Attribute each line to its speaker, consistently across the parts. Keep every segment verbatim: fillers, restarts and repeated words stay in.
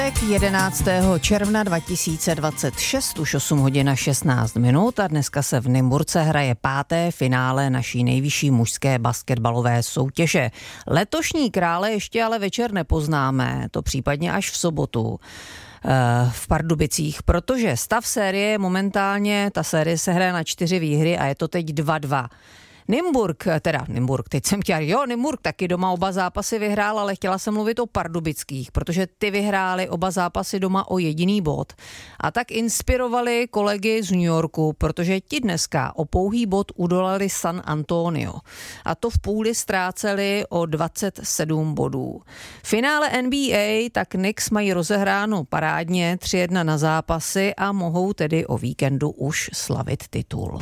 Speaker 1: jedenáctého června dva tisíce dvacet šest, už osm hodin a šestnáct minut a dneska se v Nymburce hraje páté finále naší nejvyšší mužské basketbalové soutěže. Letošní krále ještě ale večer nepoznáme, to případně až v sobotu v Pardubicích, protože stav série je momentálně, ta série se hraje na čtyři výhry a je to teď dva dva. Nymburk, teda Nymburk, teď jsem chtěla, jo, Nymburk taky doma oba zápasy vyhrál, ale chtěla jsem mluvit o Pardubických, protože ty vyhráli oba zápasy doma o jediný bod. A tak inspirovali kolegy z New Yorku, protože ti dneska o pouhý bod udolali San Antonio. A to v půli ztráceli o dvacet sedm bodů. V finále N B A tak Knicks mají rozehráno parádně tři jedna na zápasy a mohou tedy o víkendu už slavit titul.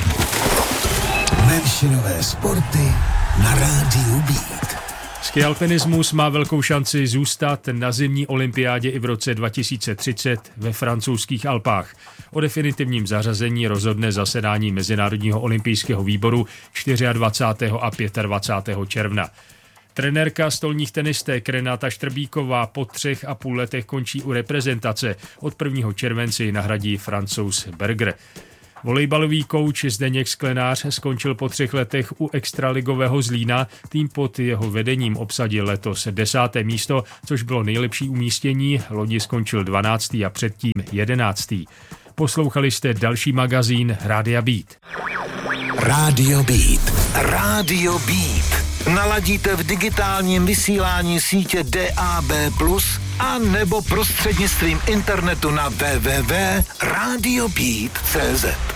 Speaker 2: Menšinové sporty na rádiu Beat.
Speaker 3: Skialpinismus má velkou šanci zůstat na zimní olympiádě i v roce dva tisíce třicet ve francouzských Alpách. O definitivním zařazení rozhodne zasedání Mezinárodního olympijského výboru dvacátého čtvrtého a dvacátého pátého června. Trenérka stolních tenistek Renáta Štrbíková po třech a půl letech končí u reprezentace. Od prvního července ji nahradí Francouz Berger. Volejbalový kouč Zdeněk Sklenář skončil po třech letech u extraligového Zlína. Tým pod jeho vedením obsadil letos desáté místo, což bylo nejlepší umístění. Loni skončil dvanáctý a předtím jedenáctý. Poslouchali jste další magazín Rádia Beat.
Speaker 2: Rádio Beat. Rádio Beat. Naladíte v digitálním vysílání sítě D A B plus, a nebo prostřednictvím internetu na w w w tečka radio beat tečka c z.